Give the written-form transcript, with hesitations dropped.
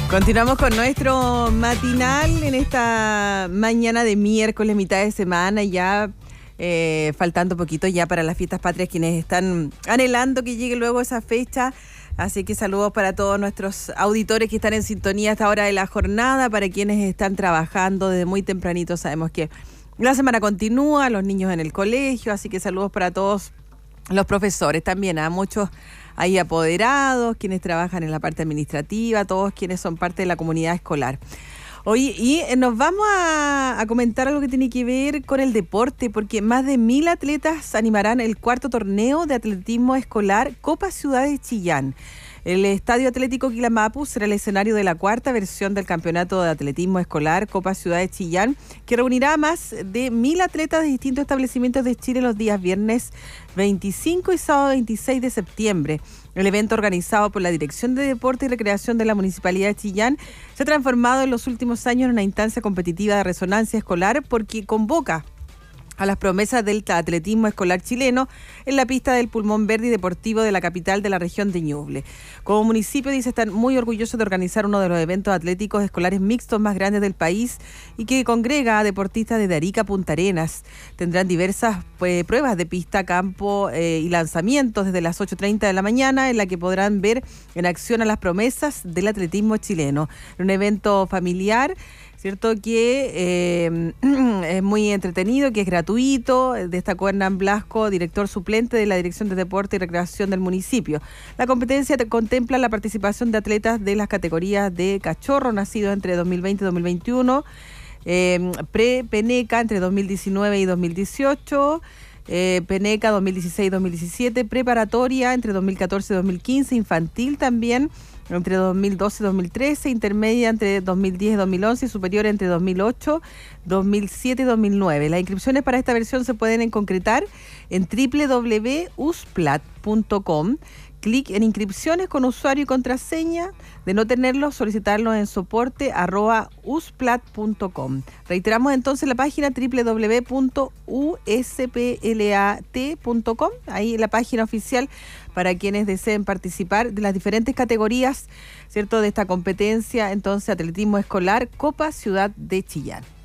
Continuamos con nuestro matinal en esta mañana de miércoles, mitad de semana, ya faltando poquito ya para las fiestas patrias, quienes están anhelando que llegue luego esa fecha. Así que saludos para todos nuestros auditores que están en sintonía a esta hora de la jornada, para quienes están trabajando desde muy tempranito. Sabemos que la semana continúa, los niños en el colegio, así que saludos para todos los profesores también, a muchos ahí apoderados, quienes trabajan en la parte administrativa, todos quienes son parte de la comunidad escolar. Oye, y nos vamos a comentar algo que tiene que ver con el deporte, porque más de 1.000 atletas animarán el cuarto torneo de atletismo escolar Copa Ciudad de Chillán. El Estadio Atlético Quilamapu será el escenario de la cuarta versión del Campeonato de Atletismo Escolar Copa Ciudad de Chillán, que reunirá a más de 1.000 atletas de distintos establecimientos de Chile los días viernes 25 y sábado 26 de septiembre. El evento, organizado por la Dirección de Deporte y Recreación de la Municipalidad de Chillán, se ha transformado en los últimos años en una instancia competitiva de resonancia escolar, porque convoca a las promesas del atletismo escolar chileno en la pista del Pulmón Verde y Deportivo de la capital de la región de Ñuble. Como municipio, dice, están muy orgullosos de organizar uno de los eventos atléticos escolares mixtos más grandes del país y que congrega a deportistas desde Arica a Punta Arenas. Tendrán diversas pruebas de pista, campo y lanzamientos desde las 8:30 de la mañana, en la que podrán ver en acción a las promesas del atletismo chileno. Un evento familiar, cierto, que es muy entretenido, que es gratuito, destacó Hernán Blasco, director suplente de la Dirección de Deporte y Recreación del municipio. La competencia contempla la participación de atletas de las categorías de cachorro, nacidos entre 2020 y 2021, pre-Peneca entre 2019 y 2018, Peneca 2016-2017, preparatoria entre 2014 y 2015, infantil también entre 2012 y 2013, intermedia entre 2010 y 2011 y superior entre 2008, 2007 y 2009. Las inscripciones para esta versión se pueden concretar en www.usplat.com. Clic en inscripciones con usuario y contraseña. De no tenerlo, solicitarlo en soporte@usplat.com. Reiteramos entonces la página www.usplat.com. Ahí la página oficial para quienes deseen participar de las diferentes categorías, ¿cierto?, de esta competencia, entonces, atletismo escolar Copa Ciudad de Chillán.